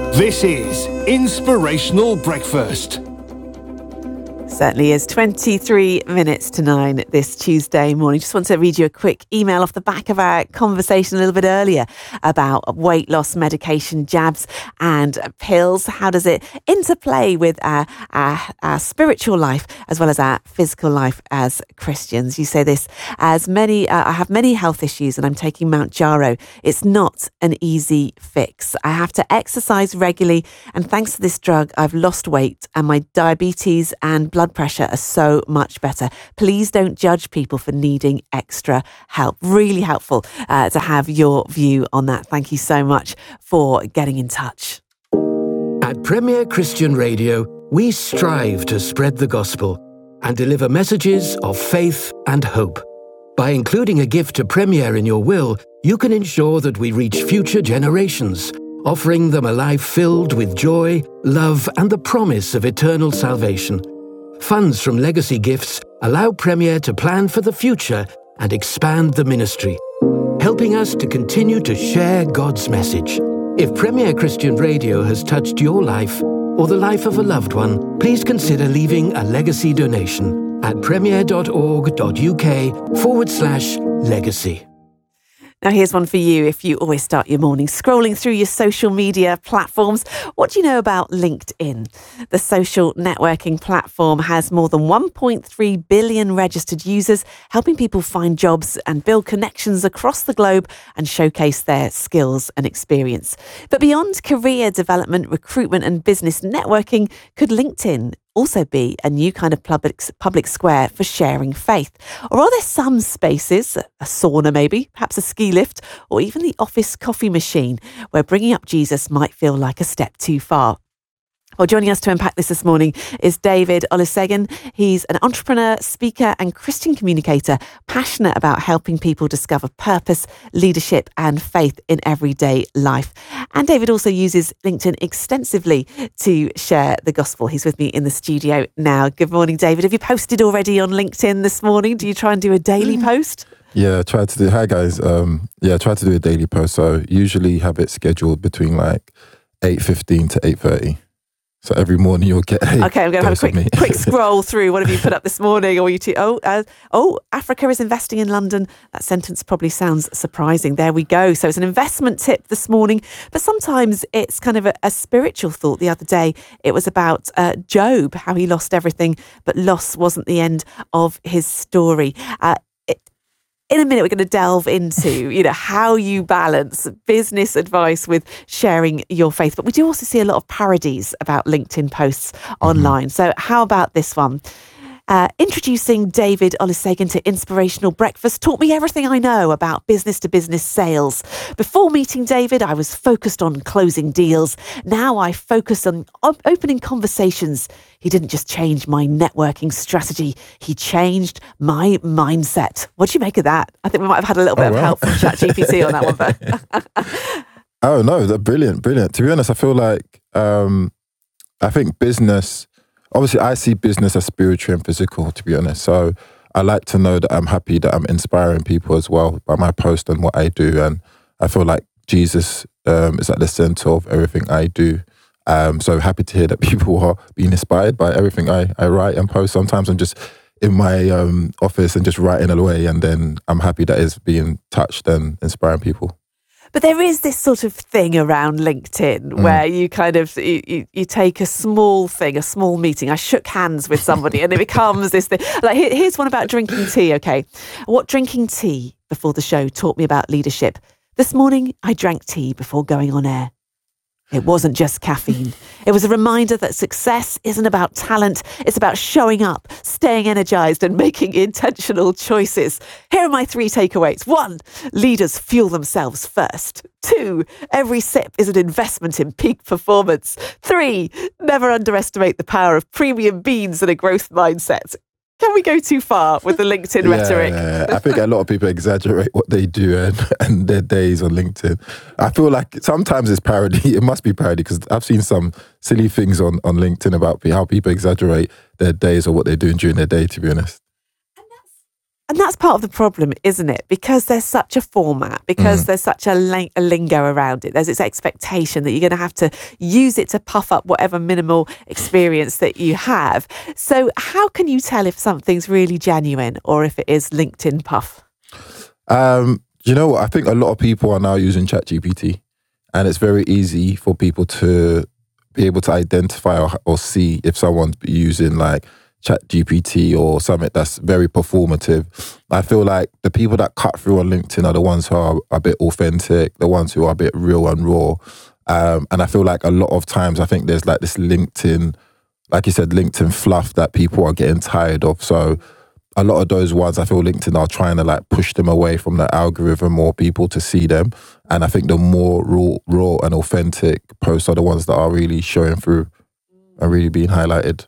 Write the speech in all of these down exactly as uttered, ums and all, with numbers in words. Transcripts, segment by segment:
This is Inspirational Breakfast. Certainly is. twenty-three minutes to nine this Tuesday morning. Just want to read you a quick email off the back of our conversation a little bit earlier about weight loss medication, jabs and pills. How does it interplay with our, our, our spiritual life as well as our physical life as Christians? You say this, as many, uh, I have many health issues and I'm taking Mount Jaro. It's not an easy fix. I have to exercise regularly, and thanks to this drug, I've lost weight and my diabetes and blood pressure are so much better. Please don't judge people for needing extra help. Really helpful uh, to have your view on that. Thank you so much for getting in touch. At Premier Christian Radio, we strive to spread the gospel and deliver messages of faith and hope. By including a gift to Premier in your will, you can ensure that we reach future generations, offering them a life filled with joy, love, and the promise of eternal salvation. Funds from legacy gifts allow Premier to plan for the future and expand the ministry, helping us to continue to share God's message. If Premier Christian Radio has touched your life or the life of a loved one, please consider leaving a legacy donation at premier.org.uk forward slash legacy. Now, here's one for you if you always start your morning scrolling through your social media platforms. What do you know about LinkedIn? The social networking platform has more than one point three billion registered users, helping people find jobs and build connections across the globe and showcase their skills and experience. But beyond career development, recruitment and business networking, could LinkedIn also be a new kind of public public square for sharing faith? Or are there some spaces, a sauna maybe, perhaps a ski lift, or even the office coffee machine, where bringing up Jesus might feel like a step too far? Well, joining us to unpack this this morning is David Olusegun. He's an entrepreneur, speaker and Christian communicator, passionate about helping people discover purpose, leadership and faith in everyday life. And David also uses LinkedIn extensively to share the gospel. He's with me in the studio now. Good morning, David. Have you posted already on LinkedIn this morning? Do you try and do a daily post? Yeah, I try to do, hi guys. Um, yeah, I try to do a daily post. So usually have it scheduled between like eight fifteen to eight thirty. So every morning you'll get a Okay, I'm going to have a quick quick scroll through. What have you put up this morning? Or you two? Oh, uh, oh, Africa is investing in London. That sentence probably sounds surprising. There we go. So it's an investment tip this morning. But sometimes it's kind of a, a spiritual thought. The other day, it was about uh, Job, how he lost everything, but loss wasn't the end of his story. Uh, In a minute, we're going to delve into, you know, how you balance business advice with sharing your faith. But we do also see a lot of parodies about LinkedIn posts online. Mm-hmm. So how about this one? Uh, introducing David Olusegun to Inspirational Breakfast taught me everything I know about business-to-business sales. Before meeting David, I was focused on closing deals. Now I focus on op- opening conversations. He didn't just change my networking strategy, he changed my mindset. What do you make of that? I think we might have had a little bit oh, of wow. help from ChatGPT on that one. But oh, no, that's brilliant, brilliant. To be honest, I feel like, um, I think business... Obviously, I see business as spiritual and physical, to be honest. So I like to know that I'm happy that I'm inspiring people as well by my post and what I do. And I feel like Jesus um, is at the center of everything I do. Um, so happy to hear that people are being inspired by everything I, I write and post. Sometimes I'm just in my um, office and just writing away, and then I'm happy that it's being touched and inspiring people. But there is this sort of thing around LinkedIn mm. where you kind of, you, you, you take a small thing, a small meeting. I shook hands with somebody and it becomes this thing. Like, here, here's one about drinking tea, okay? What drinking tea before the show taught me about leadership. This morning, I drank tea before going on air. It wasn't just caffeine. It was a reminder that success isn't about talent. It's about showing up, staying energized and making intentional choices. Here are my three takeaways. One, leaders fuel themselves first. Two, every sip is an investment in peak performance. Three, never underestimate the power of premium beans and a growth mindset. Can we go too far with the LinkedIn yeah, rhetoric? Yeah, I think a lot of people exaggerate what they do and, and their days on LinkedIn. I feel like sometimes it's parody. It must be parody because I've seen some silly things on, on LinkedIn about how people exaggerate their days or what they're doing during their day, to be honest. And that's part of the problem, isn't it? Because there's such a format, because mm. there's such a, ling- a lingo around it. There's this expectation that you're going to have to use it to puff up whatever minimal experience that you have. So how can you tell if something's really genuine or if it is LinkedIn puff? Um, you know what? I think a lot of people are now using ChatGPT, and it's very easy for people to be able to identify or, or see if someone's using like ChatGPT or something that's very performative. I feel like the people that cut through on LinkedIn are the ones who are a bit authentic, the ones who are a bit real and raw. Um, and I feel like a lot of times I think there's like this LinkedIn, like you said, LinkedIn fluff that people are getting tired of. So a lot of those ones, I feel LinkedIn are trying to like push them away from the algorithm or people to see them. And I think the more raw, raw and authentic posts are the ones that are really showing through and really being highlighted.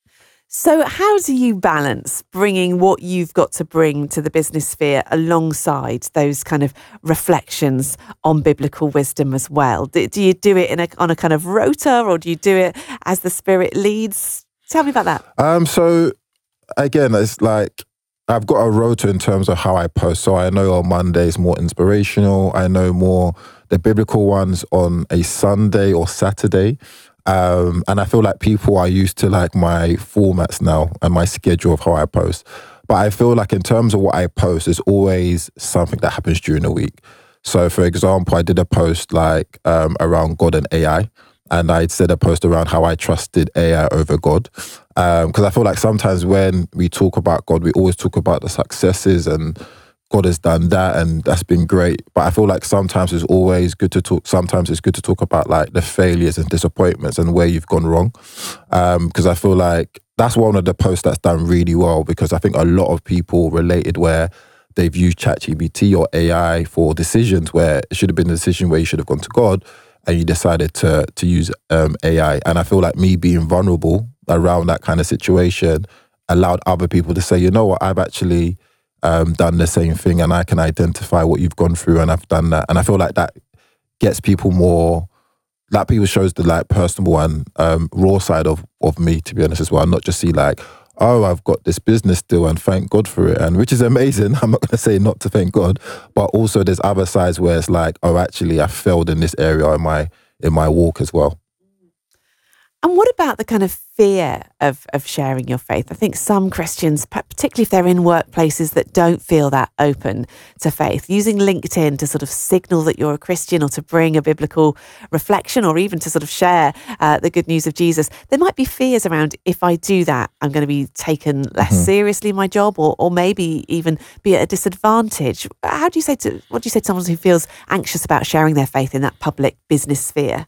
So how do you balance bringing what you've got to bring to the business sphere alongside those kind of reflections on biblical wisdom as well? Do, do you do it in a, on a kind of rota, or do you do it as the Spirit leads? Tell me about that. Um. So again, it's like I've got a rota in terms of how I post. So I know on Monday is more inspirational. I know more the biblical ones on a Sunday or Saturday. Um, and I feel like people are used to like my formats now and my schedule of how I post. But I feel like in terms of what I post, there's always something that happens during the week. So for example, I did a post like um, around God and A I. And I said a post around how I trusted A I over God. Because um, I feel like sometimes when we talk about God, we always talk about the successes and God has done that and that's been great. But I feel like sometimes it's always good to talk, sometimes it's good to talk about like the failures and disappointments and where you've gone wrong. Because um, I feel like that's one of the posts that's done really well, because I think a lot of people related where they've used ChatGPT or A I for decisions where it should have been a decision where you should have gone to God and you decided to to use um, A I. And I feel like me being vulnerable around that kind of situation allowed other people to say, you know what, I've actually Um, done the same thing and I can identify what you've gone through and I've done that. And I feel like that gets people more, that people shows the like personal and um, raw side of, of me, to be honest, as well. Not just see like, oh, I've got this business deal and thank God for it, and which is amazing. I'm not going to say not to thank God, but also there's other sides where it's like, oh, actually I failed in this area in my, in my walk as well. And what about the kind of fear of, of sharing your faith? I think some Christians, particularly if they're in workplaces that don't feel that open to faith, using LinkedIn to sort of signal that you're a Christian or to bring a biblical reflection or even to sort of share uh, the good news of Jesus, there might be fears around, if I do that, I'm going to be taken less mm-hmm. seriously in my job, or or maybe even be at a disadvantage. How do you say to, what do you say to someone who feels anxious about sharing their faith in that public business sphere?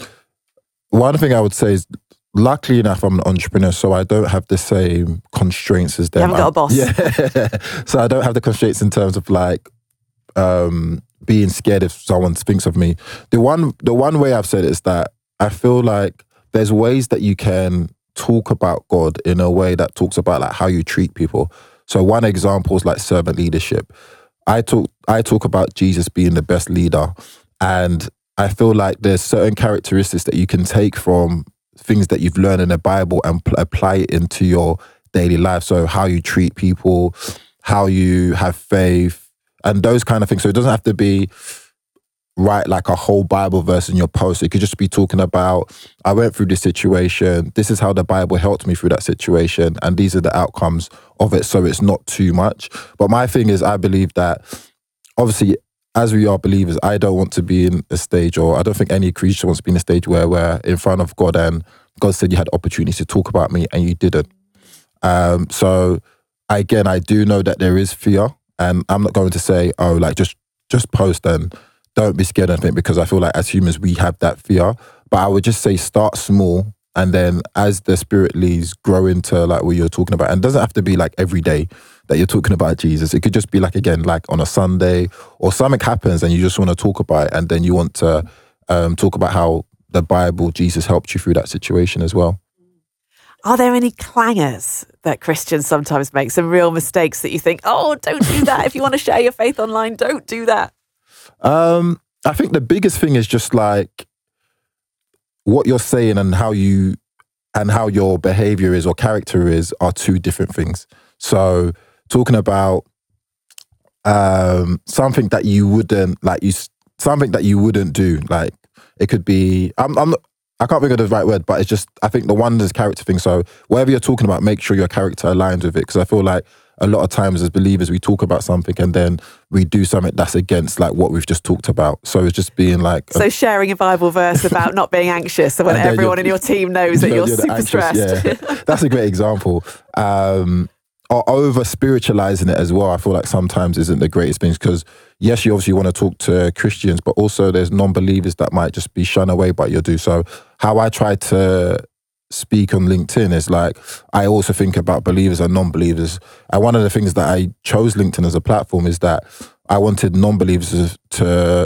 One thing I would say is, luckily enough, I'm an entrepreneur, so I don't have the same constraints as them. You haven't got a boss. Yeah. So I don't have the constraints in terms of like um, being scared if someone thinks of me. The one, the one way I've said it is that I feel like there's ways that you can talk about God in a way that talks about like how you treat people. So one example is like servant leadership. I talk, I talk about Jesus being the best leader, and I feel like there's certain characteristics that you can take from things that you've learned in the Bible and pl- apply it into your daily life. So how you treat people, how you have faith, and those kind of things. So it doesn't have to be write like a whole Bible verse in your post. It could just be talking about, I went through this situation, this is how the Bible helped me through that situation, and these are the outcomes of it. So it's not too much. But my thing is, I believe that obviously, as we are believers, I don't want to be in a stage, or I don't think any Christian wants to be in a stage where we're in front of God and God said you had opportunities to talk about me and you didn't. Um, so again, I do know that there is fear, and I'm not going to say, oh, like just just post and don't be scared of anything, because I feel like as humans, we have that fear. But I would just say start small, and then as the Spirit leads, grow into like what you're talking about. And it doesn't have to be like every day that you're talking about Jesus. It could just be like, again, like on a Sunday, or something happens and you just want to talk about it, and then you want to um, talk about how the Bible, Jesus helped you through that situation as well. Are there any clangers that Christians sometimes make, some real mistakes that you think, oh, don't do that. If you want to share your faith online, don't do that? Um, I think the biggest thing is just like what you're saying and how you and how your behavior is or character is are two different things. So talking about um, something that you wouldn't like you something that you wouldn't do. Like it could be I'm I'm not, I can't think of the right word, but it's just I think the one is character thing. So whatever you're talking about, make sure your character aligns with it, because I feel like a lot of times as believers we talk about something and then we do something that's against like what we've just talked about. So it's just being like so a, sharing a Bible verse about not being anxious, so when everyone in your team knows that you're, you're super anxious, stressed. Yeah. That's a great example. Um, or over spiritualizing it as well, I feel like sometimes isn't the greatest thing, because yes, you obviously want to talk to Christians, but also there's non-believers that might just be shunned away by your do. So how I try to speak on LinkedIn is like, I also think about believers and non-believers. And one of the things that I chose LinkedIn as a platform is that I wanted non-believers to